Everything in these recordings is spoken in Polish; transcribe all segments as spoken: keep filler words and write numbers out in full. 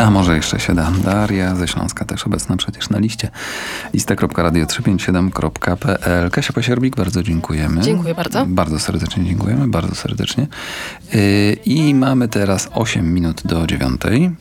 A może jeszcze się da. Daria ze Śląska też obecna przecież na liście. lista kropka radio trzysta pięćdziesiąt siedem kropka p l. Kasia Pasierbik, bardzo dziękujemy. Dziękuję bardzo. Bardzo serdecznie dziękujemy, bardzo serdecznie. Yy, I mamy teraz osiem minut do dziewiątej.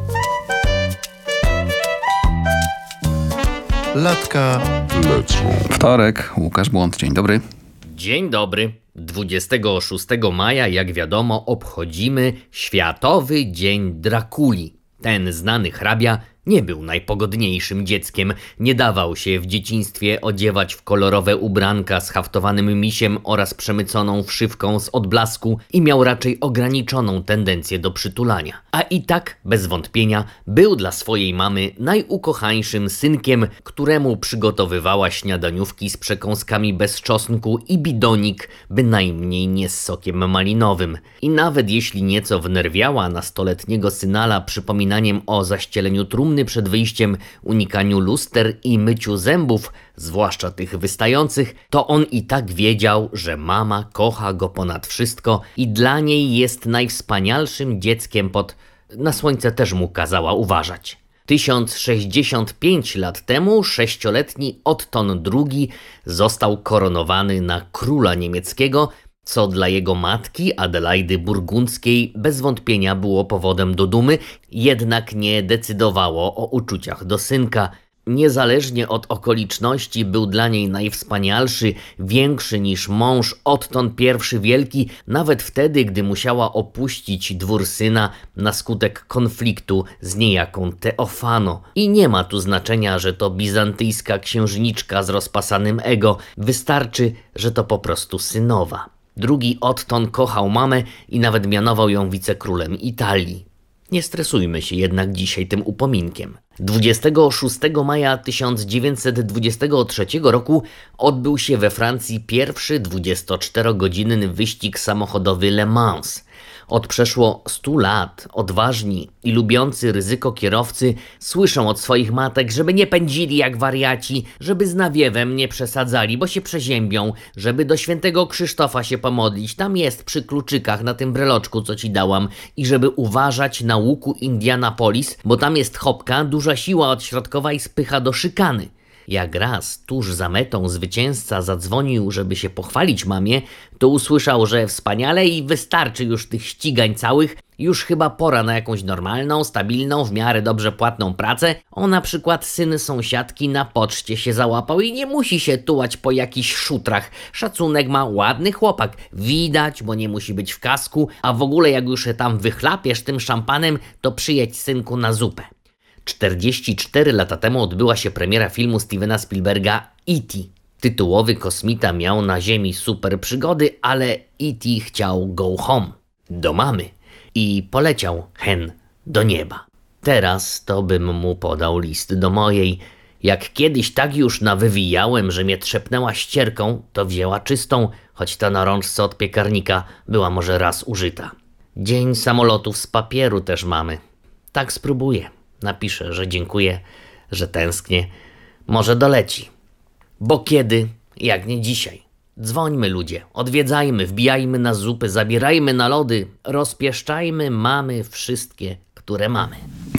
Latka lecą. Wtorek, Łukasz Błąd, dzień dobry. Dzień dobry. dwudziestego szóstego maja, jak wiadomo, obchodzimy Światowy Dzień Drakuli. Ten znany hrabia nie był najpogodniejszym dzieckiem, nie dawał się w dzieciństwie odziewać w kolorowe ubranka z haftowanym misiem oraz przemyconą wszywką z odblasku i miał raczej ograniczoną tendencję do przytulania. A i tak, bez wątpienia, był dla swojej mamy najukochańszym synkiem, któremu przygotowywała śniadaniówki z przekąskami bez czosnku i bidonik, bynajmniej nie z sokiem malinowym. I nawet jeśli nieco wnerwiała nastoletniego synala przypominaniem o zaścieleniu trumny przed wyjściem, unikaniu luster i myciu zębów, zwłaszcza tych wystających, to on i tak wiedział, że mama kocha go ponad wszystko i dla niej jest najwspanialszym dzieckiem pod... Na słońce też mu kazała uważać. tysiąc sześćdziesiąt pięć lat temu sześcioletni Otton drugi został koronowany na króla niemieckiego, co dla jego matki, Adelaidy Burgundzkiej, bez wątpienia było powodem do dumy, jednak nie decydowało o uczuciach do synka. Niezależnie od okoliczności był dla niej najwspanialszy, większy niż mąż Otton pierwszy Wielki, nawet wtedy, gdy musiała opuścić dwór syna na skutek konfliktu z niejaką Teofano. I nie ma tu znaczenia, że to bizantyjska księżniczka z rozpasanym ego, wystarczy, że to po prostu synowa. Drugi Otton kochał mamę i nawet mianował ją wicekrólem Italii. Nie stresujmy się jednak dzisiaj tym upominkiem. dwudziestego szóstego maja tysiąc dziewięćset dwudziestego trzeciego roku odbył się we Francji pierwszy dwudziestoczterogodzinny wyścig samochodowy Le Mans. Od przeszło stu lat odważni i lubiący ryzyko kierowcy słyszą od swoich matek, żeby nie pędzili jak wariaci, żeby z nawiewem nie przesadzali, bo się przeziębią, żeby do świętego Krzysztofa się pomodlić, tam jest przy kluczykach na tym breloczku, co ci dałam, i żeby uważać na łuku Indianapolis, bo tam jest chopka, duża siła odśrodkowa i spycha do szykany. Jak raz tuż za metą zwycięzca zadzwonił, żeby się pochwalić mamie, to usłyszał, że wspaniale i wystarczy już tych ścigań całych, już chyba pora na jakąś normalną, stabilną, w miarę dobrze płatną pracę. O, na przykład syn sąsiadki na poczcie się załapał i nie musi się tułać po jakichś szutrach. Szacunek ma, ładny chłopak, widać, bo nie musi być w kasku, a w ogóle jak już się tam wychlapiesz tym szampanem, to przyjedź synku na zupę. czterdzieści cztery lata temu odbyła się premiera filmu Stevena Spielberga E T Tytułowy kosmita miał na ziemi super przygody, ale E T chciał go home, do mamy, i poleciał hen do nieba. Teraz to bym mu podał list do mojej. Jak kiedyś tak już nawywijałem, że mnie trzepnęła ścierką, to wzięła czystą, choć ta na rączce od piekarnika była może raz użyta. Dzień samolotów z papieru też mamy. Tak spróbuję. Napiszę, że dziękuję, że tęsknię. Może doleci. Bo kiedy, jak nie dzisiaj. Dzwońmy, ludzie, odwiedzajmy, wbijajmy na zupy, zabierajmy na lody, rozpieszczajmy mamy wszystkie, które mamy.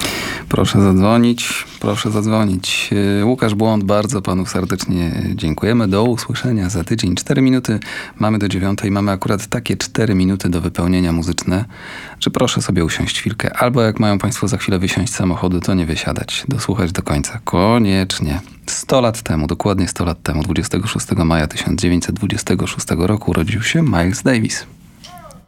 Proszę zadzwonić, proszę zadzwonić. Łukasz Błąd, bardzo panu serdecznie dziękujemy. Do usłyszenia za tydzień. Cztery minuty mamy do dziewiątej. Mamy akurat takie cztery minuty do wypełnienia muzyczne, że proszę sobie usiąść chwilkę. Albo jak mają państwo za chwilę wysiąść z samochodu, to nie wysiadać. Dosłuchać do końca. Koniecznie. Sto lat temu, dokładnie sto lat temu, dwudziestego szóstego maja tysiąc dziewięćset dwudziestego szóstego roku urodził się Miles Davis.